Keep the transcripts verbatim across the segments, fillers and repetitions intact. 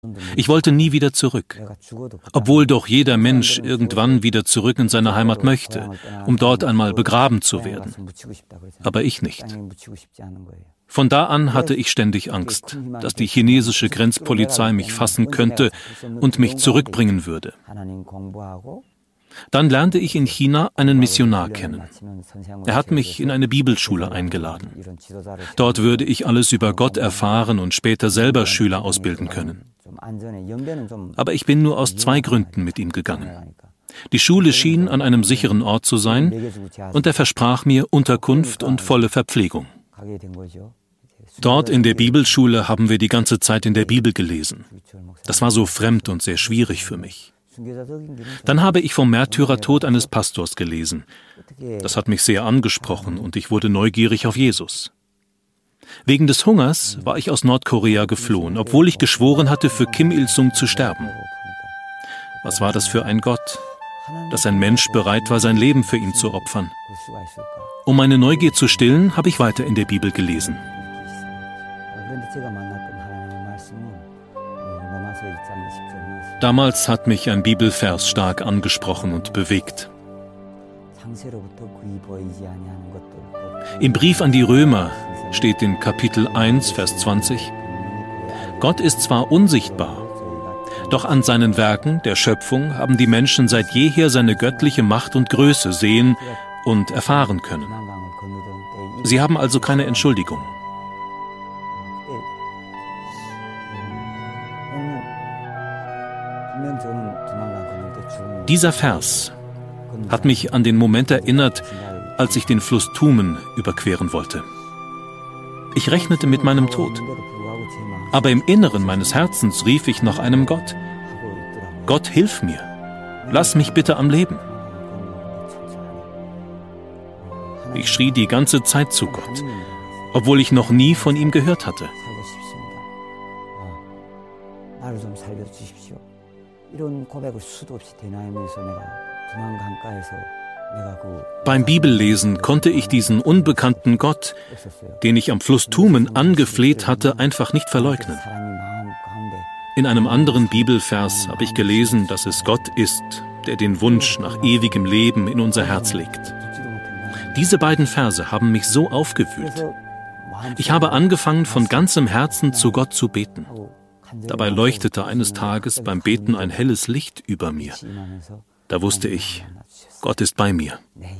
Ich wollte nie wieder zurück, obwohl doch jeder Mensch irgendwann wieder zurück in seine Heimat möchte, um dort einmal begraben zu werden. Aber ich nicht. Von da an hatte ich ständig Angst, dass die chinesische Grenzpolizei mich fassen könnte und mich zurückbringen würde. Dann lernte ich in China einen Missionar kennen. Er hat mich in eine Bibelschule eingeladen. Dort würde ich alles über Gott erfahren und später selber Schüler ausbilden können. Aber ich bin nur aus zwei Gründen mit ihm gegangen. Die Schule schien an einem sicheren Ort zu sein und er versprach mir Unterkunft und volle Verpflegung. Dort in der Bibelschule haben wir die ganze Zeit in der Bibel gelesen. Das war so fremd und sehr schwierig für mich. Dann habe ich vom Märtyrertod eines Pastors gelesen. Das hat mich sehr angesprochen und ich wurde neugierig auf Jesus. Wegen des Hungers war ich aus Nordkorea geflohen, obwohl ich geschworen hatte, für Kim Il-sung zu sterben. Was war das für ein Gott, dass ein Mensch bereit war, sein Leben für ihn zu opfern? Um meine Neugier zu stillen, habe ich weiter in der Bibel gelesen. Damals hat mich ein Bibelvers stark angesprochen und bewegt. Im Brief an die Römer steht in Kapitel eins, Vers zwanzig: Gott ist zwar unsichtbar, doch an seinen Werken, der Schöpfung, haben die Menschen seit jeher seine göttliche Macht und Größe sehen und erfahren können. Sie haben also keine Entschuldigung. Dieser Vers hat mich an den Moment erinnert, als ich den Fluss Tumen überqueren wollte. Ich rechnete mit meinem Tod. Aber im Inneren meines Herzens rief ich nach einem Gott. Gott, hilf mir. Lass mich bitte am Leben. Ich schrie die ganze Zeit zu Gott, obwohl ich noch nie von ihm gehört hatte. Beim Bibellesen konnte ich diesen unbekannten Gott, den ich am Fluss Tumen angefleht hatte, einfach nicht verleugnen. In einem anderen Bibelvers habe ich gelesen, dass es Gott ist, der den Wunsch nach ewigem Leben in unser Herz legt. Diese beiden Verse haben mich so aufgewühlt. Ich habe angefangen, von ganzem Herzen zu Gott zu beten. Dabei leuchtete eines Tages beim Beten ein helles Licht über mir. Da wusste ich, Gott ist bei mir.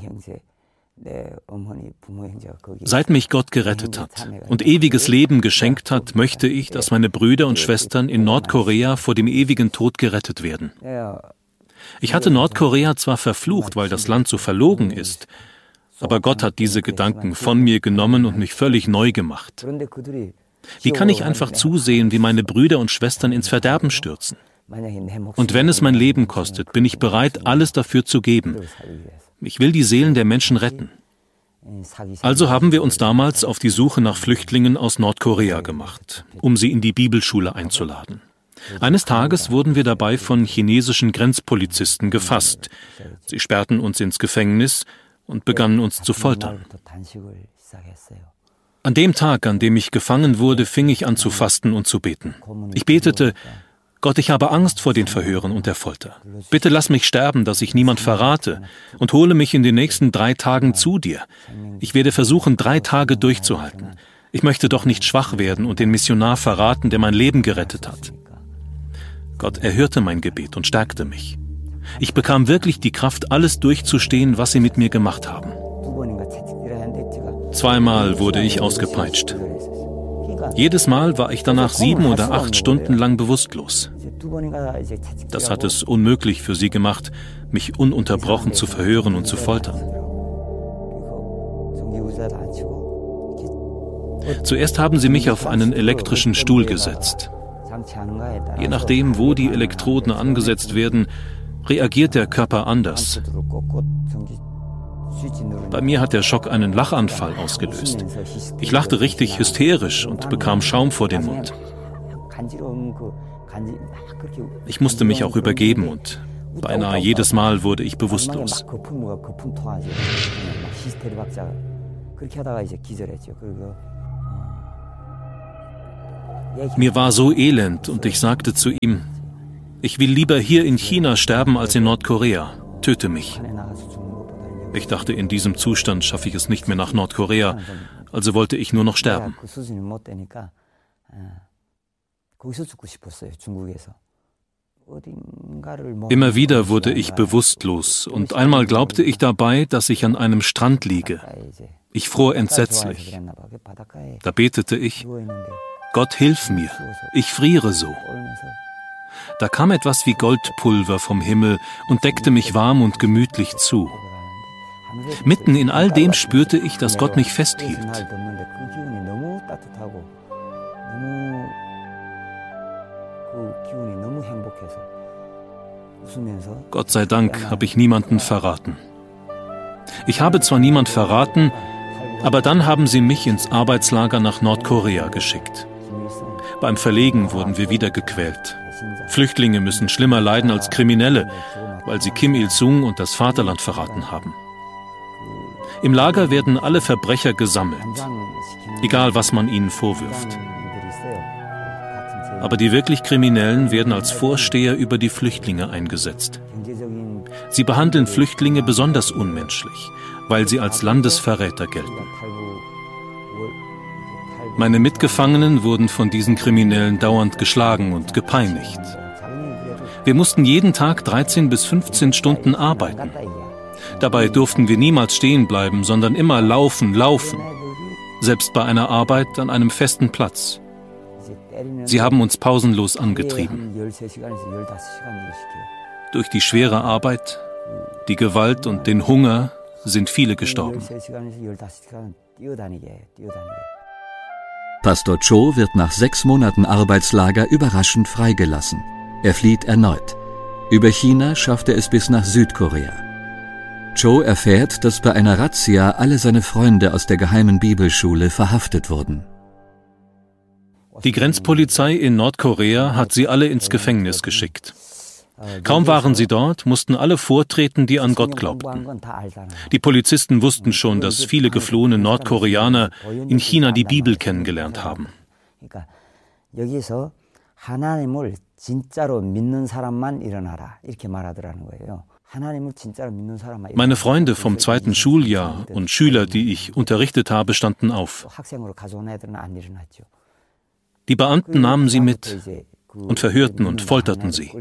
Seit mich Gott gerettet hat und ewiges Leben geschenkt hat, möchte ich, dass meine Brüder und Schwestern in Nordkorea vor dem ewigen Tod gerettet werden. Ich hatte Nordkorea zwar verflucht, weil das Land so verlogen ist, aber Gott hat diese Gedanken von mir genommen und mich völlig neu gemacht. Wie kann ich einfach zusehen, wie meine Brüder und Schwestern ins Verderben stürzen? Und wenn es mein Leben kostet, bin ich bereit, alles dafür zu geben. Ich will die Seelen der Menschen retten. Also haben wir uns damals auf die Suche nach Flüchtlingen aus Nordkorea gemacht, um sie in die Bibelschule einzuladen. Eines Tages wurden wir dabei von chinesischen Grenzpolizisten gefasst. Sie sperrten uns ins Gefängnis und begannen uns zu foltern. An dem Tag, an dem ich gefangen wurde, fing ich an zu fasten und zu beten. Ich betete: Gott, ich habe Angst vor den Verhören und der Folter. Bitte lass mich sterben, dass ich niemand verrate, und hole mich in den nächsten drei Tagen zu dir. Ich werde versuchen, drei Tage durchzuhalten. Ich möchte doch nicht schwach werden und den Missionar verraten, der mein Leben gerettet hat. Gott erhörte mein Gebet und stärkte mich. Ich bekam wirklich die Kraft, alles durchzustehen, was sie mit mir gemacht haben. Zweimal wurde ich ausgepeitscht. Jedes Mal war ich danach sieben oder acht Stunden lang bewusstlos. Das hat es unmöglich für sie gemacht, mich ununterbrochen zu verhören und zu foltern. Zuerst haben sie mich auf einen elektrischen Stuhl gesetzt. Je nachdem, wo die Elektroden angesetzt werden, reagiert der Körper anders. Bei mir hat der Schock einen Lachanfall ausgelöst. Ich lachte richtig hysterisch und bekam Schaum vor den Mund. Ich musste mich auch übergeben und beinahe jedes Mal wurde ich bewusstlos. Mir war so elend und ich sagte zu ihm, ich will lieber hier in China sterben als in Nordkorea. Töte mich. Ich dachte, in diesem Zustand schaffe ich es nicht mehr nach Nordkorea, also wollte ich nur noch sterben. Immer wieder wurde ich bewusstlos und einmal glaubte ich dabei, dass ich an einem Strand liege. Ich fror entsetzlich. Da betete ich, Gott, hilf mir, ich friere so. Da kam etwas wie Goldpulver vom Himmel und deckte mich warm und gemütlich zu. Mitten in all dem spürte ich, dass Gott mich festhielt. Gott sei Dank habe ich niemanden verraten. Ich habe zwar niemand verraten, aber dann haben sie mich ins Arbeitslager nach Nordkorea geschickt. Beim Verlegen wurden wir wieder gequält. Flüchtlinge müssen schlimmer leiden als Kriminelle, weil sie Kim Il-sung und das Vaterland verraten haben. Im Lager werden alle Verbrecher gesammelt, egal was man ihnen vorwirft. Aber die wirklich Kriminellen werden als Vorsteher über die Flüchtlinge eingesetzt. Sie behandeln Flüchtlinge besonders unmenschlich, weil sie als Landesverräter gelten. Meine Mitgefangenen wurden von diesen Kriminellen dauernd geschlagen und gepeinigt. Wir mussten jeden Tag dreizehn bis fünfzehn Stunden arbeiten. Dabei durften wir niemals stehen bleiben, sondern immer laufen, laufen. Selbst bei einer Arbeit an einem festen Platz. Sie haben uns pausenlos angetrieben. Durch die schwere Arbeit, die Gewalt und den Hunger sind viele gestorben. Pastor Cho wird nach sechs Monaten Arbeitslager überraschend freigelassen. Er flieht erneut. Über China schafft er es bis nach Südkorea. Cho erfährt, dass bei einer Razzia alle seine Freunde aus der geheimen Bibelschule verhaftet wurden. Die Grenzpolizei in Nordkorea hat sie alle ins Gefängnis geschickt. Kaum waren sie dort, mussten alle vortreten, die an Gott glaubten. Die Polizisten wussten schon, dass viele geflohene Nordkoreaner in China die Bibel kennengelernt haben. Meine Freunde vom zweiten Schuljahr und Schüler, die ich unterrichtet habe, standen auf. Die Beamten nahmen sie mit und verhörten und folterten sie.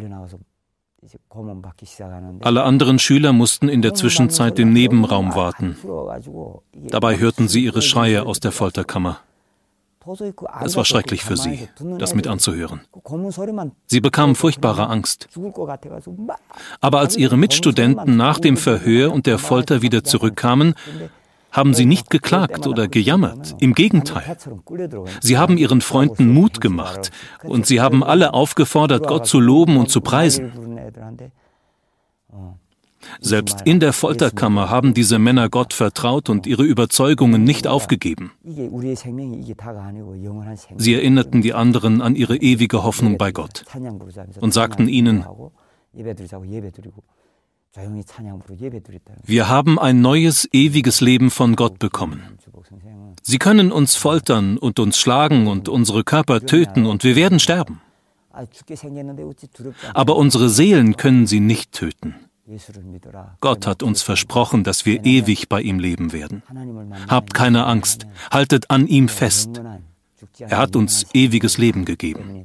Alle anderen Schüler mussten in der Zwischenzeit im Nebenraum warten. Dabei hörten sie ihre Schreie aus der Folterkammer. Es war schrecklich für sie, das mit anzuhören. Sie bekamen furchtbare Angst. Aber als ihre Mitstudenten nach dem Verhör und der Folter wieder zurückkamen, haben sie nicht geklagt oder gejammert. Im Gegenteil. Sie haben ihren Freunden Mut gemacht und sie haben alle aufgefordert, Gott zu loben und zu preisen. Selbst in der Folterkammer haben diese Männer Gott vertraut und ihre Überzeugungen nicht aufgegeben. Sie erinnerten die anderen an ihre ewige Hoffnung bei Gott und sagten ihnen, wir haben ein neues, ewiges Leben von Gott bekommen. Sie können uns foltern und uns schlagen und unsere Körper töten und wir werden sterben. Aber unsere Seelen können sie nicht töten. Gott hat uns versprochen, dass wir ewig bei ihm leben werden. Habt keine Angst, haltet an ihm fest. Er hat uns ewiges Leben gegeben.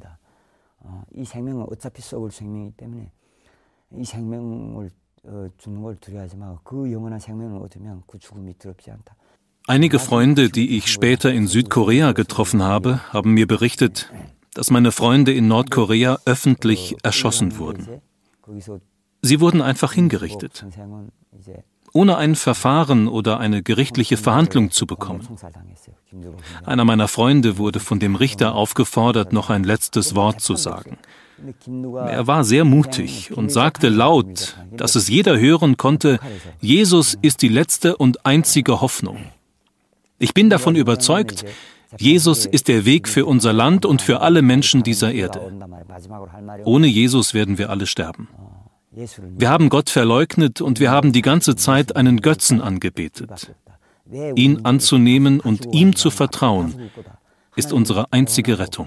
Einige Freunde, die ich später in Südkorea getroffen habe, haben mir berichtet, dass meine Freunde in Nordkorea öffentlich erschossen wurden. Sie wurden einfach hingerichtet, ohne ein Verfahren oder eine gerichtliche Verhandlung zu bekommen. Einer meiner Freunde wurde von dem Richter aufgefordert, noch ein letztes Wort zu sagen. Er war sehr mutig und sagte laut, dass es jeder hören konnte, Jesus ist die letzte und einzige Hoffnung. Ich bin davon überzeugt, Jesus ist der Weg für unser Land und für alle Menschen dieser Erde. Ohne Jesus werden wir alle sterben. Wir haben Gott verleugnet und wir haben die ganze Zeit einen Götzen angebetet. Ihn anzunehmen und ihm zu vertrauen, ist unsere einzige Rettung.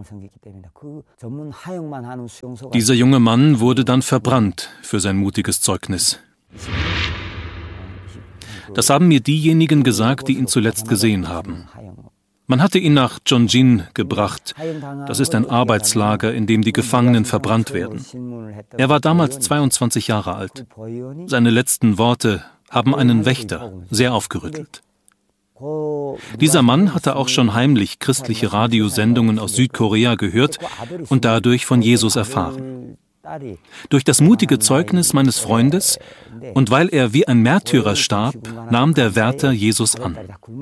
Dieser junge Mann wurde dann verbrannt für sein mutiges Zeugnis. Das haben mir diejenigen gesagt, die ihn zuletzt gesehen haben. Man hatte ihn nach Chongjin gebracht. Das ist ein Arbeitslager, in dem die Gefangenen verbrannt werden. Er war damals zweiundzwanzig Jahre alt. Seine letzten Worte haben einen Wächter sehr aufgerüttelt. Dieser Mann hatte auch schon heimlich christliche Radiosendungen aus Südkorea gehört und dadurch von Jesus erfahren. Durch das mutige Zeugnis meines Freundes und weil er wie ein Märtyrer starb, nahm der Wärter Jesus an.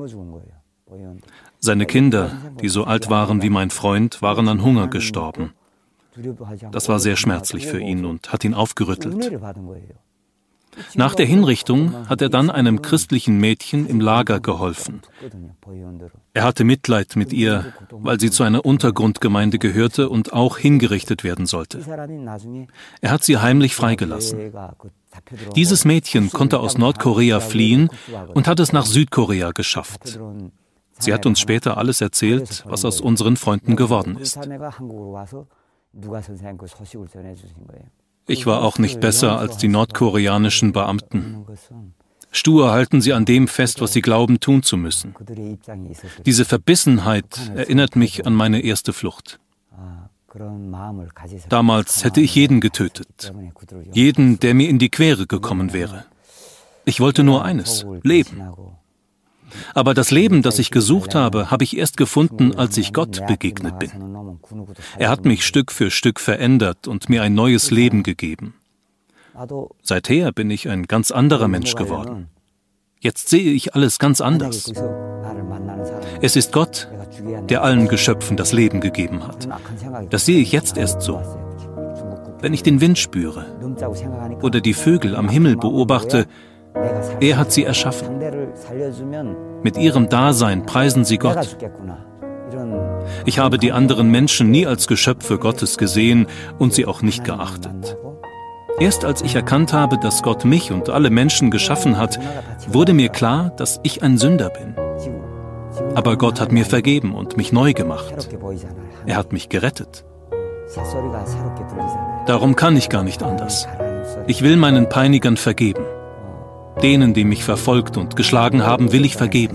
Seine Kinder, die so alt waren wie mein Freund, waren an Hunger gestorben. Das war sehr schmerzlich für ihn und hat ihn aufgerüttelt. Nach der Hinrichtung hat er dann einem christlichen Mädchen im Lager geholfen. Er hatte Mitleid mit ihr, weil sie zu einer Untergrundgemeinde gehörte und auch hingerichtet werden sollte. Er hat sie heimlich freigelassen. Dieses Mädchen konnte aus Nordkorea fliehen und hat es nach Südkorea geschafft. Sie hat uns später alles erzählt, was aus unseren Freunden geworden ist. Ich war auch nicht besser als die nordkoreanischen Beamten. Stur halten sie an dem fest, was sie glauben, tun zu müssen. Diese Verbissenheit erinnert mich an meine erste Flucht. Damals hätte ich jeden getötet. Jeden, der mir in die Quere gekommen wäre. Ich wollte nur eines: Leben. Aber das Leben, das ich gesucht habe, habe ich erst gefunden, als ich Gott begegnet bin. Er hat mich Stück für Stück verändert und mir ein neues Leben gegeben. Seither bin ich ein ganz anderer Mensch geworden. Jetzt sehe ich alles ganz anders. Es ist Gott, der allen Geschöpfen das Leben gegeben hat. Das sehe ich jetzt erst so. Wenn ich den Wind spüre oder die Vögel am Himmel beobachte, er hat sie erschaffen. Mit ihrem Dasein preisen sie Gott. Ich habe die anderen Menschen nie als Geschöpfe Gottes gesehen und sie auch nicht geachtet. Erst als ich erkannt habe, dass Gott mich und alle Menschen geschaffen hat, wurde mir klar, dass ich ein Sünder bin. Aber Gott hat mir vergeben und mich neu gemacht. Er hat mich gerettet. Darum kann ich gar nicht anders. Ich will meinen Peinigern vergeben. Denen, die mich verfolgt und geschlagen haben, will ich vergeben.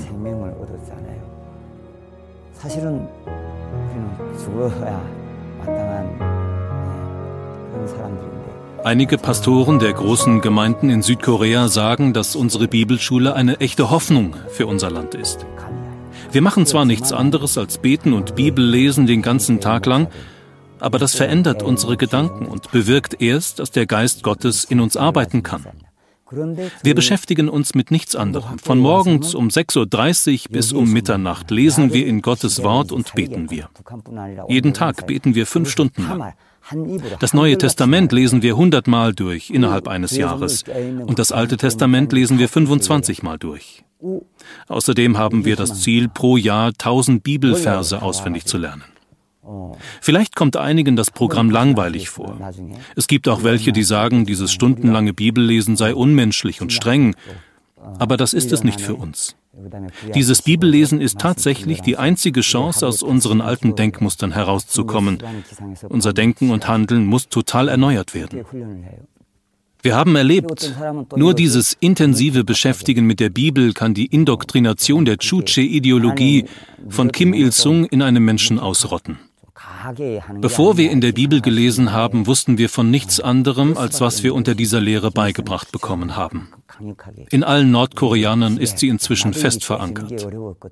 Einige Pastoren der großen Gemeinden in Südkorea sagen, dass unsere Bibelschule eine echte Hoffnung für unser Land ist. Wir machen zwar nichts anderes als beten und Bibel lesen den ganzen Tag lang, aber das verändert unsere Gedanken und bewirkt erst, dass der Geist Gottes in uns arbeiten kann. Wir beschäftigen uns mit nichts anderem. Von morgens um sechs Uhr dreißig bis um Mitternacht lesen wir in Gottes Wort und beten wir. Jeden Tag beten wir fünf Stunden lang. Das Neue Testament lesen wir hundertmal durch innerhalb eines Jahres und das Alte Testament lesen wir fünfundzwanzig Mal durch. Außerdem haben wir das Ziel, pro Jahr tausend Bibelverse auswendig zu lernen. Vielleicht kommt einigen das Programm langweilig vor. Es gibt auch welche, die sagen, dieses stundenlange Bibellesen sei unmenschlich und streng. Aber das ist es nicht für uns. Dieses Bibellesen ist tatsächlich die einzige Chance, aus unseren alten Denkmustern herauszukommen. Unser Denken und Handeln muss total erneuert werden. Wir haben erlebt, nur dieses intensive Beschäftigen mit der Bibel kann die Indoktrination der Juche-Ideologie von Kim Il-sung in einem Menschen ausrotten. Bevor wir in der Bibel gelesen haben, wussten wir von nichts anderem, als was wir unter dieser Lehre beigebracht bekommen haben. In allen Nordkoreanern ist sie inzwischen fest verankert.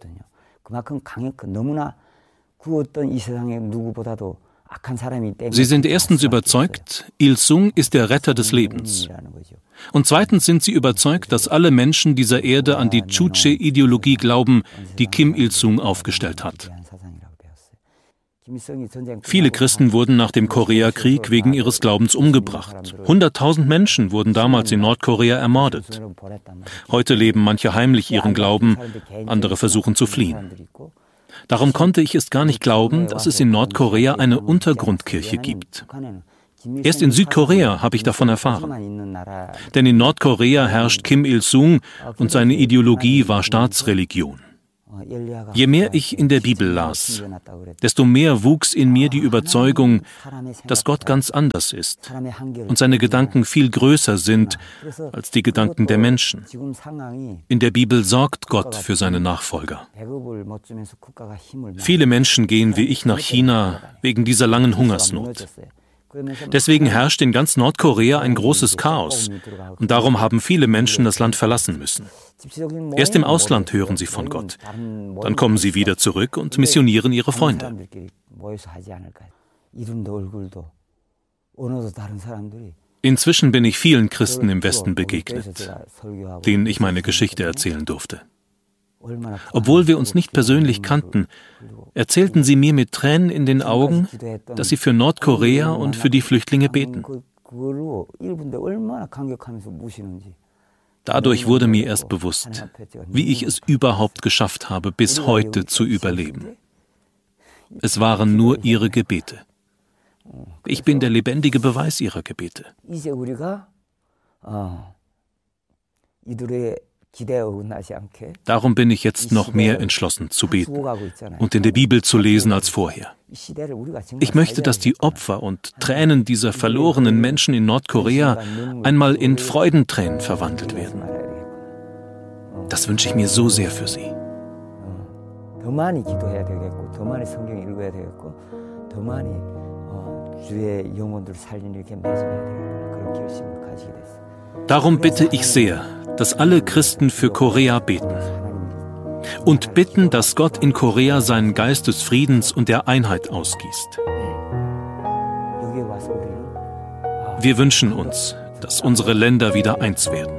Sie sind erstens überzeugt, Il-sung ist der Retter des Lebens. Und zweitens sind sie überzeugt, dass alle Menschen dieser Erde an die Juche-Ideologie glauben, die Kim Il-sung aufgestellt hat. Viele Christen wurden nach dem Koreakrieg wegen ihres Glaubens umgebracht. Hunderttausend Menschen wurden damals in Nordkorea ermordet. Heute leben manche heimlich ihren Glauben, andere versuchen zu fliehen. Darum konnte ich es gar nicht glauben, dass es in Nordkorea eine Untergrundkirche gibt. Erst in Südkorea habe ich davon erfahren. Denn in Nordkorea herrscht Kim Il-sung und seine Ideologie war Staatsreligion. Je mehr ich in der Bibel las, desto mehr wuchs in mir die Überzeugung, dass Gott ganz anders ist und seine Gedanken viel größer sind als die Gedanken der Menschen. In der Bibel sorgt Gott für seine Nachfolger. Viele Menschen gehen wie ich nach China wegen dieser langen Hungersnot. Deswegen herrscht in ganz Nordkorea ein großes Chaos und darum haben viele Menschen das Land verlassen müssen. Erst im Ausland hören sie von Gott. Dann kommen sie wieder zurück und missionieren ihre Freunde. Inzwischen bin ich vielen Christen im Westen begegnet, denen ich meine Geschichte erzählen durfte. Obwohl wir uns nicht persönlich kannten, erzählten sie mir mit Tränen in den Augen, dass sie für Nordkorea und für die Flüchtlinge beten. Dadurch wurde mir erst bewusst, wie ich es überhaupt geschafft habe, bis heute zu überleben. Es waren nur ihre Gebete. Ich bin der lebendige Beweis ihrer Gebete. Darum bin ich jetzt noch mehr entschlossen zu beten und in der Bibel zu lesen als vorher. Ich möchte, dass die Opfer und Tränen dieser verlorenen Menschen in Nordkorea einmal in Freudentränen verwandelt werden. Das wünsche ich mir so sehr für sie. Darum bitte ich sehr, dass alle Christen für Korea beten und bitten, dass Gott in Korea seinen Geist des Friedens und der Einheit ausgießt. Wir wünschen uns, dass unsere Länder wieder eins werden.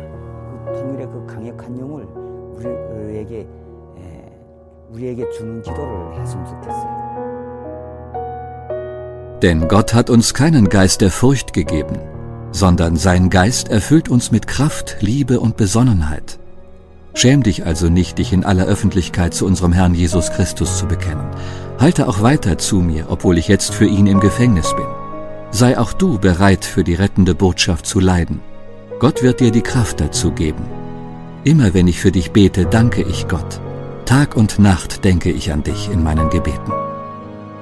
Denn Gott hat uns keinen Geist der Furcht gegeben, sondern sein Geist erfüllt uns mit Kraft, Liebe und Besonnenheit. Schäm dich also nicht, dich in aller Öffentlichkeit zu unserem Herrn Jesus Christus zu bekennen. Halte auch weiter zu mir, obwohl ich jetzt für ihn im Gefängnis bin. Sei auch du bereit, für die rettende Botschaft zu leiden. Gott wird dir die Kraft dazu geben. Immer wenn ich für dich bete, danke ich Gott. Tag und Nacht denke ich an dich in meinen Gebeten.